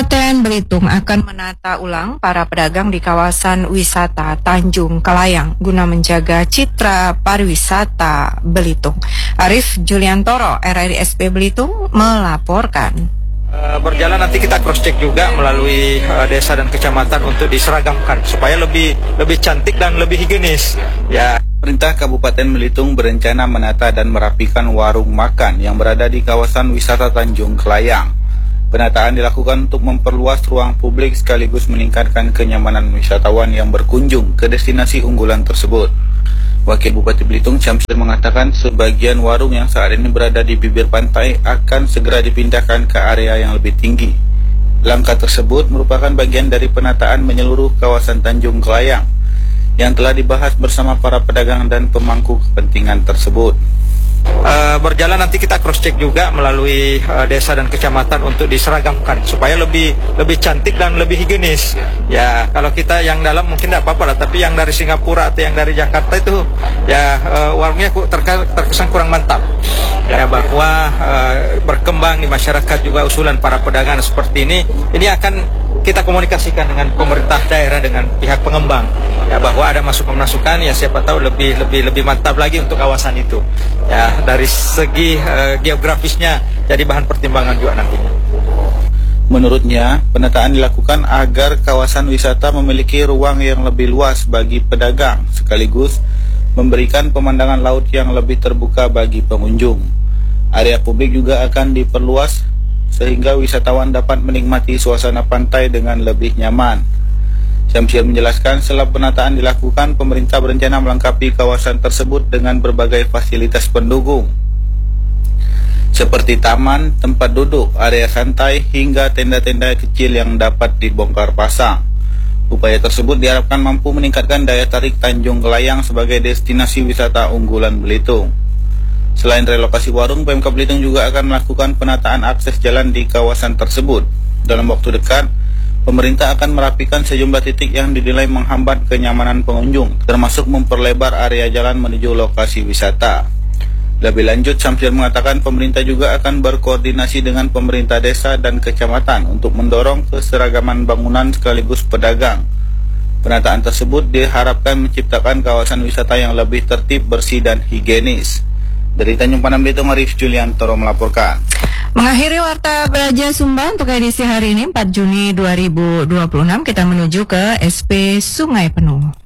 Kabupaten Belitung akan menata ulang para pedagang di kawasan wisata Tanjung Kelayang guna menjaga citra pariwisata Belitung. Arif Juliantoro, RRI Belitung, melaporkan. Berjalan nanti kita cross check juga melalui desa dan kecamatan untuk diseragamkan supaya lebih cantik dan lebih higienis. Ya. Pemerintah Kabupaten Belitung berencana menata dan merapikan warung makan yang berada di kawasan wisata Tanjung Kelayang. Penataan dilakukan untuk memperluas ruang publik sekaligus meningkatkan kenyamanan wisatawan yang berkunjung ke destinasi unggulan tersebut. Wakil Bupati Belitung Syamsir mengatakan sebagian warung yang saat ini berada di bibir pantai akan segera dipindahkan ke area yang lebih tinggi. Langkah tersebut merupakan bagian dari penataan menyeluruh kawasan Tanjung Kelayang yang telah dibahas bersama para pedagang dan pemangku kepentingan tersebut. Berjalan nanti kita cross check juga melalui desa dan kecamatan untuk diseragamkan supaya lebih cantik dan lebih higienis. Ya, kalau kita yang dalam mungkin tidak apa-apa lah, tapi yang dari Singapura atau yang dari Jakarta itu ya warungnya terkesan kurang mantap. Ya, bahwa berkembang di masyarakat juga usulan para pedagang seperti ini akan kita komunikasikan dengan pemerintah daerah, dengan pihak pengembang, ya, bahwa ada masukan ya, siapa tahu lebih mantap lagi untuk kawasan itu. Ya, dari segi geografisnya jadi bahan pertimbangan juga nantinya. Menurutnya, penataan dilakukan agar kawasan wisata memiliki ruang yang lebih luas bagi pedagang, sekaligus memberikan pemandangan laut yang lebih terbuka bagi pengunjung. Area publik juga akan diperluas sehingga wisatawan dapat menikmati suasana pantai dengan lebih nyaman. Syamsir menjelaskan setelah penataan dilakukan, pemerintah berencana melengkapi kawasan tersebut dengan berbagai fasilitas pendukung seperti taman, tempat duduk, area santai, hingga tenda-tenda kecil yang dapat dibongkar pasang. Upaya tersebut diharapkan mampu meningkatkan daya tarik Tanjung Kelayang sebagai destinasi wisata unggulan Belitung. Selain relokasi warung, Pemkab Belitung juga akan melakukan penataan akses jalan di kawasan tersebut. Dalam waktu dekat, pemerintah akan merapikan sejumlah titik yang dinilai menghambat kenyamanan pengunjung, termasuk memperlebar area jalan menuju lokasi wisata. Lebih lanjut, Syamsir mengatakan pemerintah juga akan berkoordinasi dengan pemerintah desa dan kecamatan untuk mendorong keseragaman bangunan sekaligus pedagang. Penataan tersebut diharapkan menciptakan kawasan wisata yang lebih tertib, bersih, dan higienis. Dari Tanjung Pandan Belitung, Arif Juliantoro melaporkan. Mengakhiri Warta Belajar Sumba untuk edisi hari ini 4 Juni 2026, kita menuju ke SP Sungai Penuh.